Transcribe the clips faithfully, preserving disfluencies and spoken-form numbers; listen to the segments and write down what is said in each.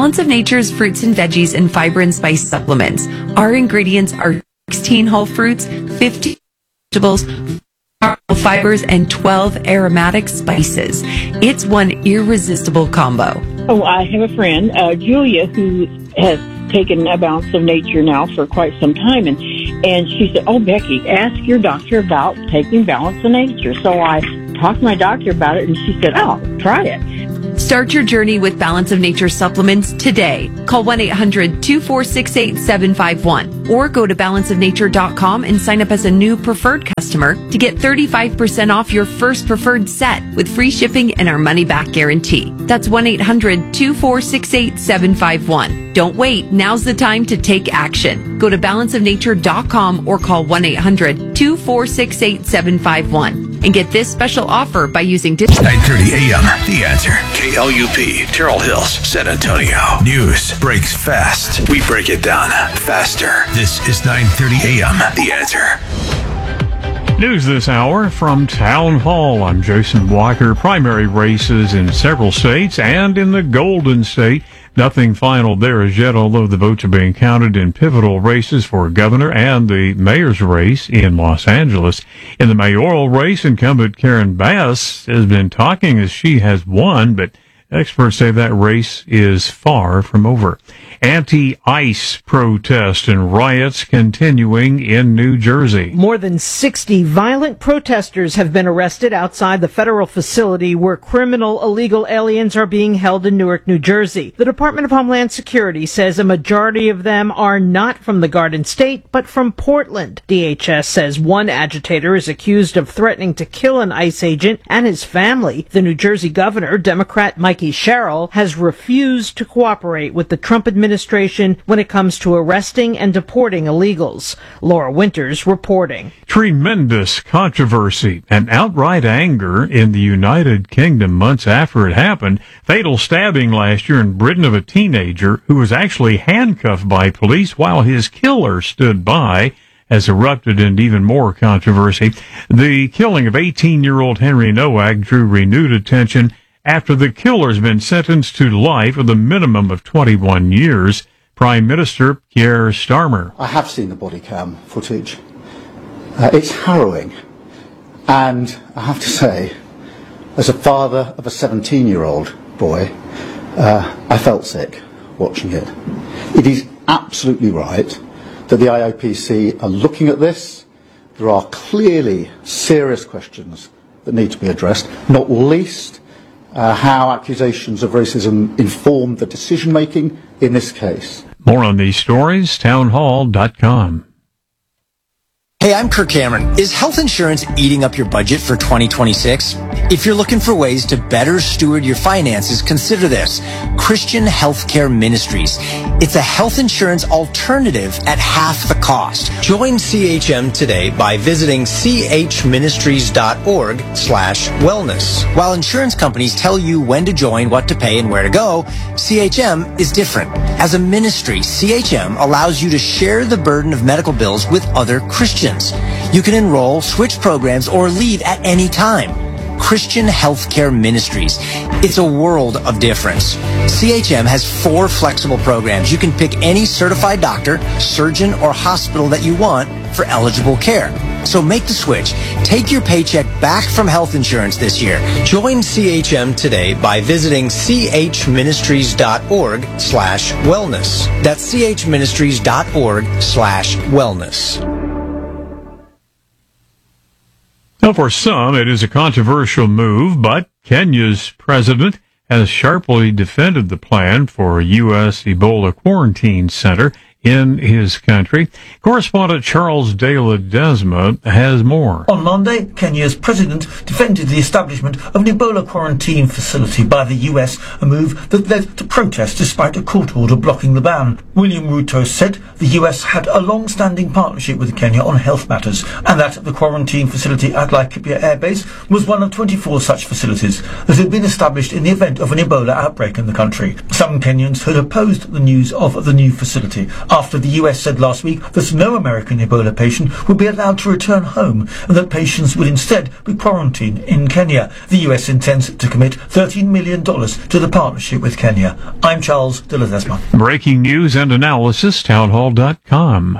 Balance of Nature's fruits and veggies and fiber and spice supplements. Our ingredients are sixteen whole fruits, fifty vegetables, fibers, and twelve aromatic spices. It's one irresistible combo. Oh, I have a friend, uh, Julia, who has taken a Balance of Nature now for quite some time, and and she said, "Oh, Becky, ask your doctor about taking Balance of Nature." So I talked to my doctor about it, and she said, "Oh, try it." Start your journey with Balance of Nature supplements today. Call one eight hundred two four six eight seven five one or go to balance of nature dot com and sign up as a new preferred customer to get thirty-five percent off your first preferred set with free shipping and our money-back guarantee. That's one eight hundred two four six eight seven five one. Don't wait. Now's the time to take action. Go to balance of nature dot com or call one eight hundred two four six eight seven five one and get this special offer by using nine thirty a.m. The Answer. K L U P, Terrell Hills, San Antonio. News breaks fast. We break it down faster. This is nine thirty a.m. The Answer. News this hour from Town Hall. I'm Jason Walker. Primary races in several states and in the Golden State. Nothing final there as yet, although the votes are being counted in pivotal races for governor and the mayor's race in Los Angeles. In the mayoral race, incumbent Karen Bass has been talking as she has won, but experts say that race is far from over. Anti-ICE protest and riots continuing in New Jersey. More than sixty violent protesters have been arrested outside the federal facility where criminal illegal aliens are being held in Newark, New Jersey. The Department of Homeland Security says a majority of them are not from the Garden State, but from Portland. D H S says one agitator is accused of threatening to kill an ICE agent and his family. The New Jersey governor, Democrat Mikey Sherrill, has refused to cooperate with the Trump administration when it comes to arresting and deporting illegals. Laura Winters reporting. Tremendous controversy and outright anger in the United Kingdom months after it happened. Fatal stabbing last year in Britain of a teenager who was actually handcuffed by police while his killer stood by has erupted into even more controversy. The killing of eighteen-year-old Henry Nowak drew renewed attention after the killer's been sentenced to life with a minimum of twenty-one years. Prime Minister Keir Starmer. I have seen the body cam footage. Uh, it's harrowing. And I have to say, as a father of a seventeen-year-old boy, uh, I felt sick watching it. It is absolutely right that the I O P C are looking at this. There are clearly serious questions that need to be addressed, not least Uh, how accusations of racism inform the decision-making in this case. More on these stories, townhall dot com. Hey, I'm Kirk Cameron. Is health insurance eating up your budget for twenty twenty-six? If you're looking for ways to better steward your finances, consider this. Christian Healthcare Ministries. It's a health insurance alternative at half the cost. Join C H M today by visiting chministries.org slash wellness. While insurance companies tell you when to join, what to pay, and where to go, C H M is different. As a ministry, C H M allows you to share the burden of medical bills with other Christians. You can enroll, switch programs, or leave at any time. Christian Healthcare Ministries. It's a world of difference. C H M has four flexible programs. You can pick any certified doctor, surgeon, or hospital that you want for eligible care. So make the switch. Take your paycheck back from health insurance this year. Join C H M today by visiting chministries.org slash wellness. That's chministries.org slash wellness. Now, for some, it is a controversial move, but Kenya's president has sharply defended the plan for a U S Ebola quarantine center in his country. Correspondent Charles De Ledesma has more. On Monday, Kenya's president defended the establishment of an Ebola quarantine facility by the U S, a move that led to protests despite a court order blocking the ban. William Ruto said the U S had a long-standing partnership with Kenya on health matters, and that the quarantine facility at Laikipia Air Base was one of twenty-four such facilities that had been established in the event of an Ebola outbreak in the country. Some Kenyans had opposed the news of the new facility, after the U S said last week that no American Ebola patient would be allowed to return home and that patients would instead be quarantined in Kenya. The U S intends to commit thirteen million dollars to the partnership with Kenya. I'm Charles de Ledesma. Breaking news and analysis, townhall dot com.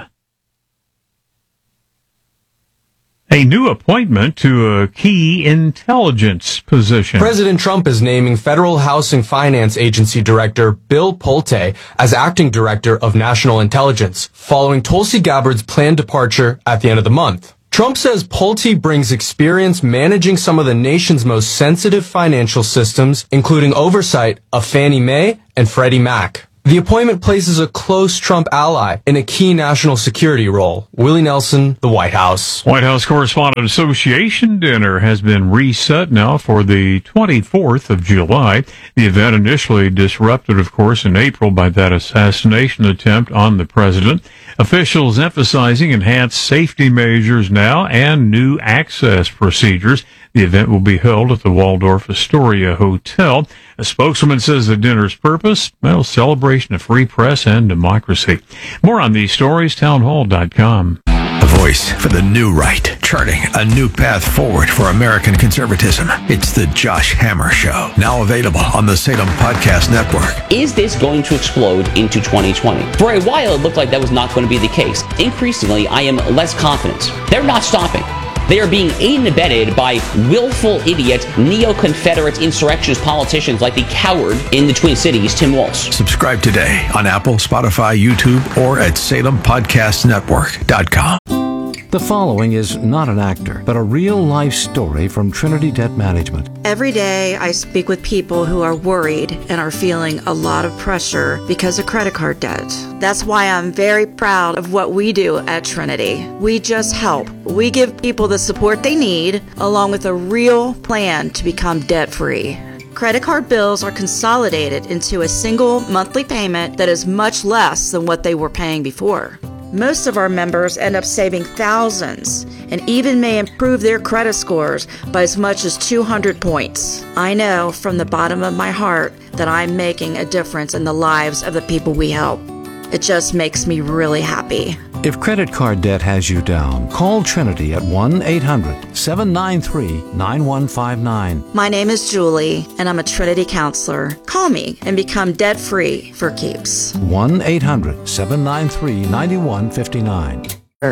A new appointment to a key intelligence position. President Trump is naming Federal Housing Finance Agency Director Bill Pulte as acting director of national intelligence, following Tulsi Gabbard's planned departure at the end of the month. Trump says Pulte brings experience managing some of the nation's most sensitive financial systems, including oversight of Fannie Mae and Freddie Mac. The appointment places a close Trump ally in a key national security role. Willie Nelson, The White House. White House Correspondent Association dinner has been reset now for the twenty-fourth of July. The event initially disrupted, of course, in April by that assassination attempt on the president. Officials emphasizing enhanced safety measures now and new access procedures. The event will be held at the Waldorf Astoria Hotel. A spokeswoman says the dinner's purpose, well, celebration of free press and democracy. More on these stories, townhall dot com. A voice for the new right, charting a new path forward for American conservatism. It's the Josh Hammer Show, now available on the Salem Podcast Network. Is this going to explode into twenty twenty? For a while, it looked like that was not going to be the case. Increasingly, I am less confident. They're not stopping. They are being aided and abetted by willful idiot, neo-Confederate insurrectionist politicians like the coward in the Twin Cities, Tim Walz. Subscribe today on Apple, Spotify, YouTube, or at Salem Podcast Network dot com. The following is not an actor, but a real-life story from Trinity Debt Management. Every day I speak with people who are worried and are feeling a lot of pressure because of credit card debt. That's why I'm very proud of what we do at Trinity. We just help. We give people the support they need, along with a real plan to become debt-free. Credit card bills are consolidated into a single monthly payment that is much less than what they were paying before. Most of our members end up saving thousands and even may improve their credit scores by as much as two hundred points. I know from the bottom of my heart that I'm making a difference in the lives of the people we help. It just makes me really happy. If credit card debt has you down, call Trinity at one eight hundred seven nine three nine one five nine. My name is Julie, and I'm a Trinity counselor. Call me and become debt-free for keeps. one eight hundred seven nine three nine one five nine.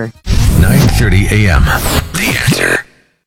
nine thirty a.m. The Answer.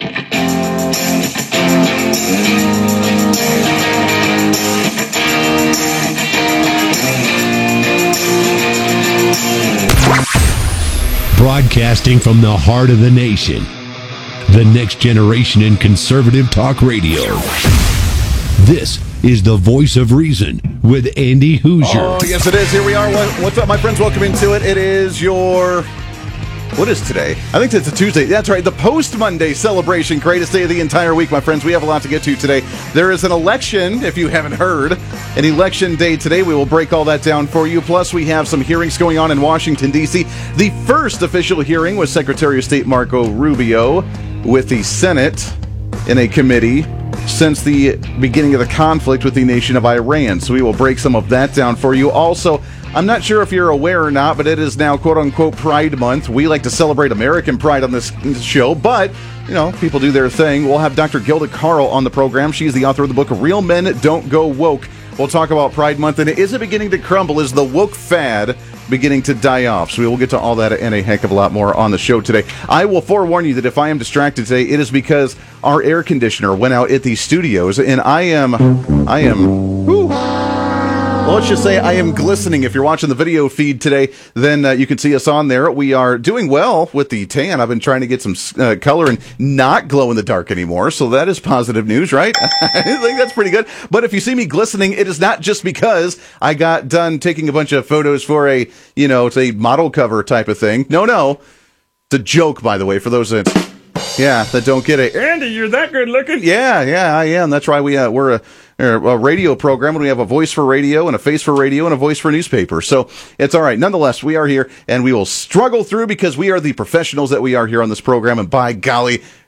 Broadcasting from the heart of the nation, the next generation in conservative talk radio. This is the Voice of Reason with Andy Hoosier. Oh, yes, it is. Here we are. What's up, my friends? Welcome into it. It is your... What is today? I think it's a Tuesday. That's right. The post-Monday celebration. Greatest day of the entire week, my friends. We have a lot to get to today. There is an election, if you haven't heard. An election day today. We will break all that down for you. Plus, we have some hearings going on in Washington, D C The first official hearing was Secretary of State Marco Rubio with the Senate in a committee since the beginning of the conflict with the nation of Iran. So we will break some of that down for you. Also, I'm not sure if you're aware or not, but it is now quote-unquote Pride Month. We like to celebrate American pride on this show, but, you know, people do their thing. We'll have Doctor Gilda Carl on the program. She's the author of the book Real Men Don't Go Woke. We'll talk about Pride Month, and is it beginning to crumble? Is the woke fad beginning to die off? So we will get to all that and a heck of a lot more on the show today. I will forewarn you that if I am distracted today, it is because our air conditioner went out at these studios, and I am, I am, whew, well, let's just say I am glistening. If you're watching the video feed today, then uh, you can see us on there. We are doing well with the tan. I've been trying to get some uh, color and not glow in the dark anymore, so that is positive news, right? I think that's pretty good. But if you see me glistening, it is not just because I got done taking a bunch of photos for a, you know, it's a model cover type of thing. No, no. It's a joke, by the way, for those that, yeah, that don't get it. Andy, you're that good looking. Yeah, yeah, I am. That's why we, uh, we're a... a radio program, and we have a voice for radio and a face for radio and a voice for newspaper. So it's all right. Nonetheless, we are here, and we will struggle through because we are the professionals that we are here on this program, and by golly,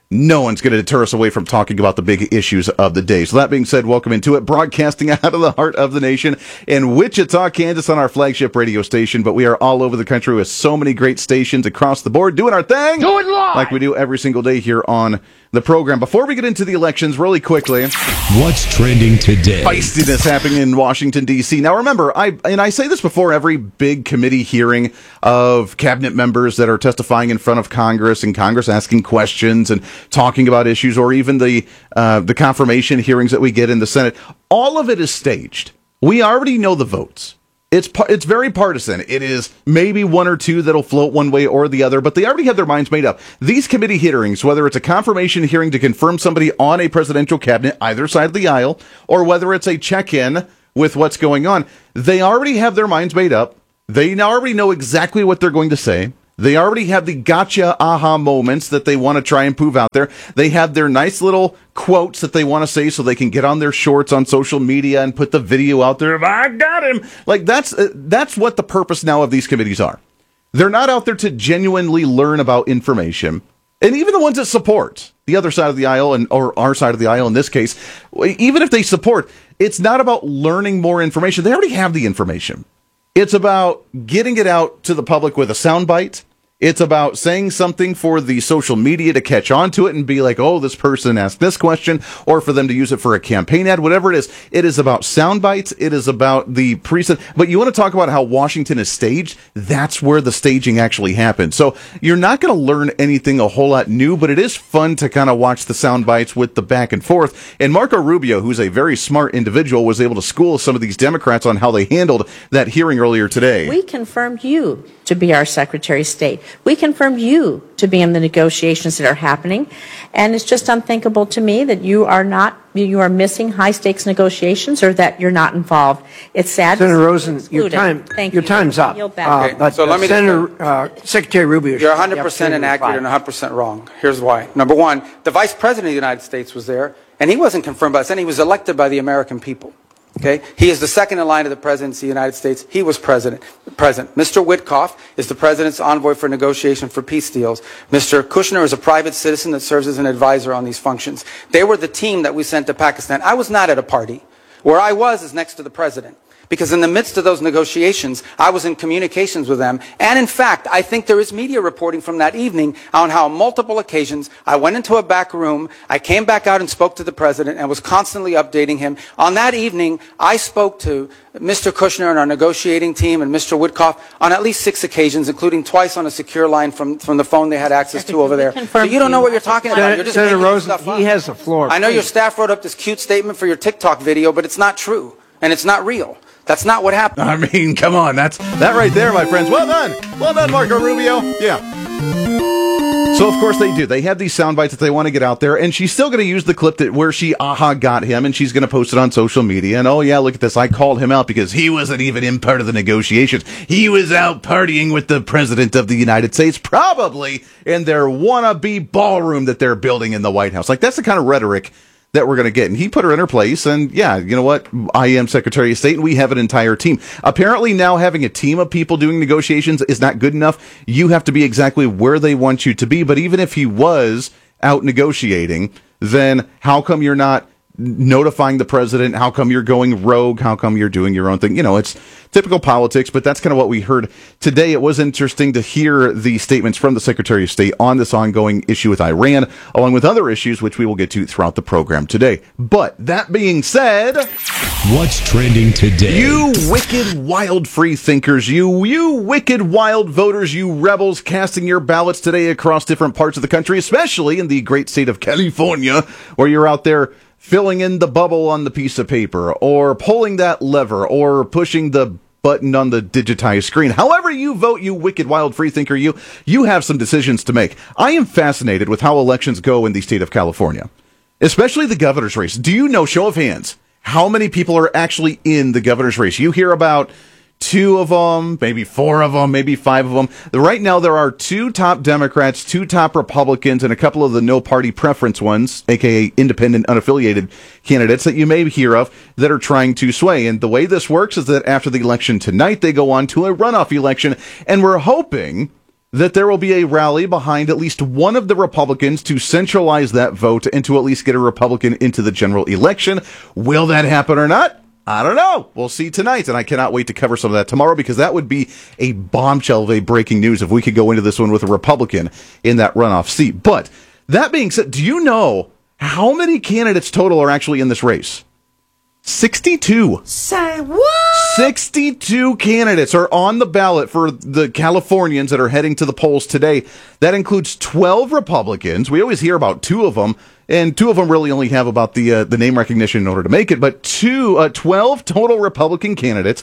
no one's going to deter us away from talking about the big issues of the day. So that being said, welcome into it, broadcasting out of the heart of the nation in Wichita, Kansas on our flagship radio station. But we are all over the country with so many great stations across the board doing our thing. Do it live! Like we do every single day here on the program. Before we get into the elections, really quickly, what's trending today? Feistiness happening in Washington, D C. Now remember, I and I say this before every big committee hearing of cabinet members that are testifying in front of Congress, and Congress asking questions and talking about issues, or even the uh, the confirmation hearings that we get in the Senate. All of it is staged. We already know the votes. It's it's very partisan. It is maybe one or two that'll float one way or the other, but they already have their minds made up. These committee hearings, whether it's a confirmation hearing to confirm somebody on a presidential cabinet, either side of the aisle, or whether it's a check-in with what's going on, they already have their minds made up. They already know exactly what they're going to say. They already have the gotcha aha moments that they want to try and prove out there. They have their nice little quotes that they want to say so they can get on their shorts on social media and put the video out there of, I got him. Like, that's uh, that's what the purpose now of these committees are. They're not out there to genuinely learn about information. And even the ones that support the other side of the aisle, and or our side of the aisle in this case, even if they support, it's not about learning more information. They already have the information. It's about getting it out to the public with a soundbite. It's about saying something for the social media to catch on to it and be like, oh, this person asked this question, or for them to use it for a campaign ad, whatever it is. It is about sound bites. It is about the preset. But you want to talk about how Washington is staged? That's where the staging actually happens. So you're not going to learn anything a whole lot new, but it is fun to kind of watch the sound bites with the back and forth. And Marco Rubio, who's a very smart individual, was able to school some of these Democrats on how they handled that hearing earlier today. We confirmed you to be our Secretary of State. We confirmed you to be in the negotiations that are happening, and it's just unthinkable to me that you are not, you are missing high stakes negotiations, or that you're not involved. It's sad. Senator Rosen, your time, Thank your you. time's up. Yield back. Uh, Okay, but so let uh, me- Senator uh, Secretary Rubio, You're should have the one hundred percent opportunity to inaccurate reply. and one hundred percent wrong. Here's why. Number one, the Vice President of the United States was there, and he wasn't confirmed by us, and he was elected by the American people. Okay? He is the second in line to the presidency of the United States. He was president. President. Mister Witkoff is the president's envoy for negotiation for peace deals. Mister Kushner is a private citizen that serves as an advisor on these functions. They were the team that we sent to Pakistan. I was not at a party. Where I was is next to the president. Because in the midst of those negotiations, I was in communications with them. And in fact, I think there is media reporting from that evening on how on multiple occasions I went into a back room, I came back out and spoke to the president and was constantly updating him. On that evening, I spoke to Mister Kushner and our negotiating team and Mister Witkoff on at least six occasions, including twice on a secure line from, from the phone they had access to over there. So you don't know what you're talking about. You're just Senator making Rosen, stuff up. he has the floor. I know your Please. staff wrote up this cute statement for your TikTok video, but it's not true. And it's not real. That's not what happened. I mean, come on. That's that right there, my friends. Well done. Well done, Marco Rubio. Yeah. So, of course, they do. They have these sound bites that they want to get out there, and she's still going to use the clip that where she aha got him, and she's going to post it on social media. And, oh, yeah, look at this. I called him out because he wasn't even in part of the negotiations. He was out partying with the President of the United States, probably in their wannabe ballroom that they're building in the White House. Like, that's the kind of rhetoric that we're going to get. And he put her in her place. And yeah, you know what? I am Secretary of State and we have an entire team. Apparently now having a team of people doing negotiations is not good enough. You have to be exactly where they want you to be. But even if he was out negotiating, then how come you're not notifying the president? How come you're going rogue? How come you're doing your own thing? You know, it's typical politics, but that's kind of what we heard today. It was interesting to hear the statements from the Secretary of State on this ongoing issue with Iran, along with other issues, which we will get to throughout the program today. But that being said, what's trending today? You wicked, wild free thinkers, you, you wicked, wild voters, you rebels casting your ballots today across different parts of the country, especially in the great state of California, where you're out there filling in the bubble on the piece of paper, or pulling that lever, or pushing the button on the digitized screen. However you vote, you wicked, wild freethinker, you, you have some decisions to make. I am fascinated with how elections go in the state of California, especially the governor's race. Do you know, show of hands, how many people are actually in the governor's race? You hear about two of them, maybe four of them, maybe five of them. Right now, there are two top Democrats, two top Republicans, and a couple of the no-party preference ones, aka independent, unaffiliated candidates that you may hear of that are trying to sway. And the way this works is that after the election tonight, they go on to a runoff election, and we're hoping that there will be a rally behind at least one of the Republicans to centralize that vote and to at least get a Republican into the general election. Will that happen or not? I don't know. We'll see tonight, and I cannot wait to cover some of that tomorrow because that would be a bombshell of a breaking news if we could go into this one with a Republican in that runoff seat. But that being said, do you know how many candidates total are actually in this race? sixty-two. Say what? sixty-two candidates are on the ballot for the Californians that are heading to the polls today. That includes twelve Republicans. We always hear about two of them, and two of them really only have about the uh, the name recognition in order to make it. But two, uh, twelve total Republican candidates,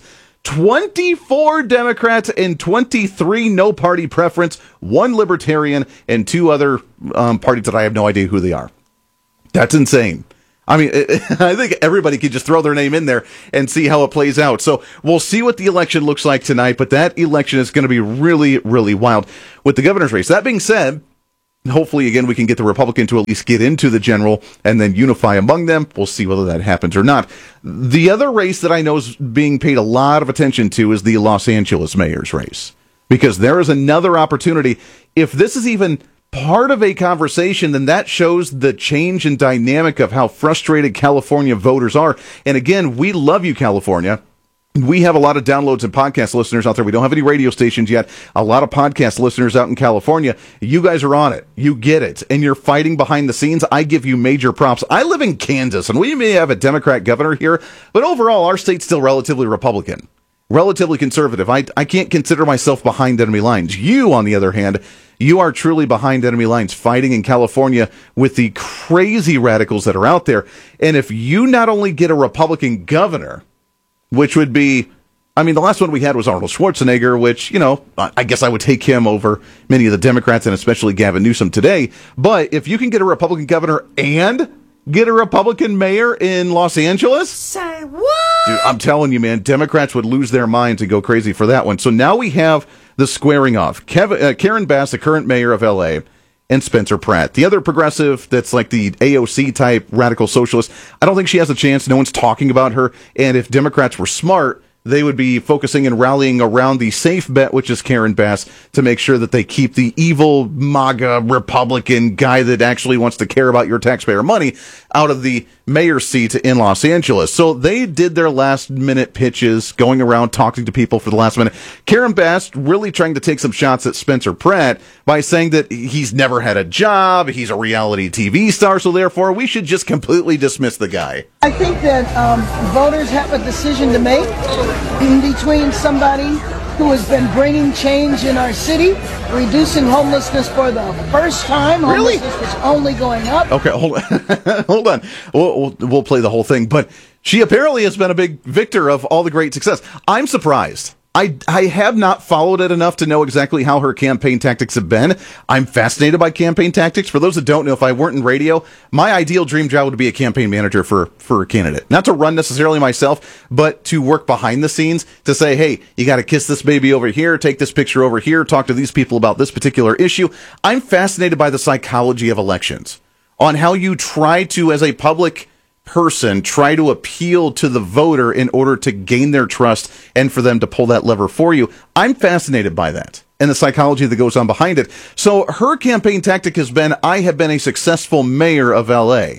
twenty-four Democrats, and twenty-three no party preference, one Libertarian, and two other um, parties that I have no idea who they are. That's insane. I mean, I think everybody could just throw their name in there and see how it plays out. So we'll see what the election looks like tonight, but that election is going to be really, really wild with the governor's race. That being said, hopefully, again, we can get the Republican to at least get into the general and then unify among them. We'll see whether that happens or not. The other race that I know is being paid a lot of attention to is the Los Angeles mayor's race, because there is another opportunity. If this is even part of a conversation, then that shows the change in dynamic of how frustrated California voters are. And again, we love you, California. We have a lot of downloads and podcast listeners out there. We don't have any radio stations yet. A lot of podcast listeners out in California. You guys are on it. You get it. And you're fighting behind the scenes. I give you major props. I live in Kansas, and we may have a Democrat governor here, but overall, our state's still relatively Republican, relatively conservative. I, I can't consider myself behind enemy lines. You, on the other hand, you are truly behind enemy lines, fighting in California with the crazy radicals that are out there. And if you not only get a Republican governor, which would be, I mean, the last one we had was Arnold Schwarzenegger, which, you know, I guess I would take him over many of the Democrats and especially Gavin Newsom today. But if you can get a Republican governor and get a Republican mayor in Los Angeles? Say what? Dude, I'm telling you, man, Democrats would lose their minds and go crazy for that one. So now we have the squaring off. Kevin, uh, Karen Bass, the current mayor of L A, and Spencer Pratt, the other progressive that's like the A O C type radical socialist. I don't think she has a chance. No one's talking about her. And if Democrats were smart, they would be focusing and rallying around the safe bet, which is Karen Bass, to make sure that they keep the evil MAGA Republican guy that actually wants to care about your taxpayer money out of the mayor's seat in Los Angeles. So they did their last minute pitches, going around talking to people for the last minute. Karen Bass really trying to take some shots at Spencer Pratt by saying that he's never had a job, he's a reality T V star, so therefore we should just completely dismiss the guy. I think that um, voters have a decision to make in between somebody who has been bringing change in our city, reducing homelessness for the first time. Really? Homelessness was only going up. Okay, hold on. hold on. We'll, we'll, we'll play the whole thing. But she apparently has been a big victor of all the great success. I'm surprised. I, I have not followed it enough to know exactly how her campaign tactics have been. I'm fascinated by campaign tactics. For those that don't know, if I weren't in radio, my ideal dream job would be a campaign manager for, for a candidate. Not to run necessarily myself, but to work behind the scenes to say, hey, you got to kiss this baby over here, take this picture over here, talk to these people about this particular issue. I'm fascinated by the psychology of elections, on how you try to, as a public person, try to appeal to the voter in order to gain their trust and for them to pull that lever for you. I'm fascinated by that and the psychology that goes on behind it. So her campaign tactic has been, I have been a successful mayor of L A.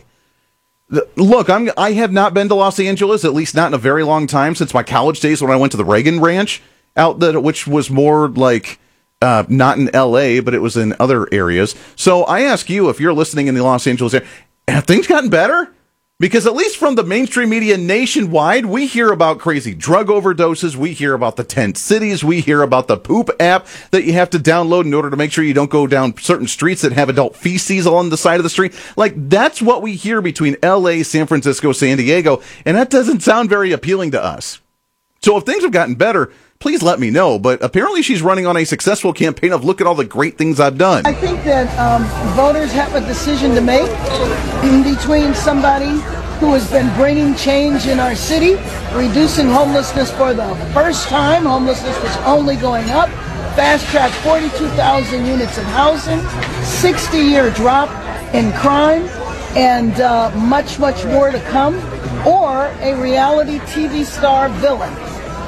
Look, I'm, I have not been to Los Angeles, at least not in a very long time, since my college days when I went to the Reagan Ranch out there, which was more like uh, not in L A, but it was in other areas. So I ask you, if you're listening in the Los Angeles area, have things gotten better? Because at least from the mainstream media nationwide, we hear about crazy drug overdoses, we hear about the tent cities, we hear about the poop app that you have to download in order to make sure you don't go down certain streets that have adult feces along the side of the street. Like, that's what we hear between L A, San Francisco, San Diego, and that doesn't sound very appealing to us. So if things have gotten better, please let me know. But apparently she's running on a successful campaign of look at all the great things I've done. I think that um, voters have a decision to make in between somebody who has been bringing change in our city, reducing homelessness for the first time. Homelessness was only going up. Fast track forty-two thousand units of housing, sixty-year drop in crime, and uh, much, much more to come. Or a reality T V star villain.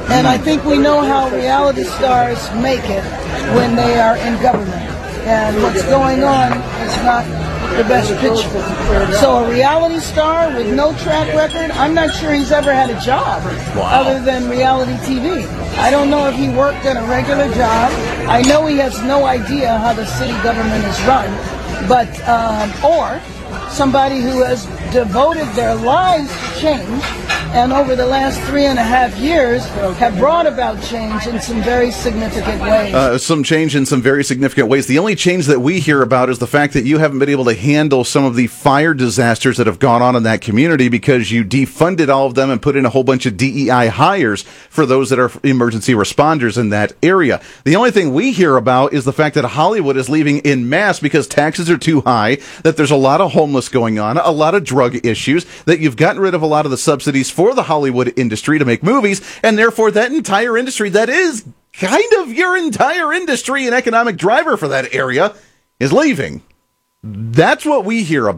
And I think we know how reality stars make it when they are in government. And what's going on is not the best picture. So a reality star with no track record, I'm not sure he's ever had a job Wow. other than reality T V. I don't know if he worked at a regular job. I know he has no idea how the city government is run, but um, or somebody who has devoted their lives to change, and over the last three and a half years have brought about change in some very significant ways. Uh, some change in some very significant ways. The only change that we hear about is the fact that you haven't been able to handle some of the fire disasters that have gone on in that community because you defunded all of them and put in a whole bunch of D E I hires for those that are emergency responders in that area. The only thing we hear about is the fact that Hollywood is leaving en masse because taxes are too high, that there's a lot of homeless going on, a lot of drug issues, that you've gotten rid of a lot of the subsidies for the Hollywood industry to make movies, and therefore that entire industry that is kind of your entire industry and economic driver for that area is leaving. That's what we hear about.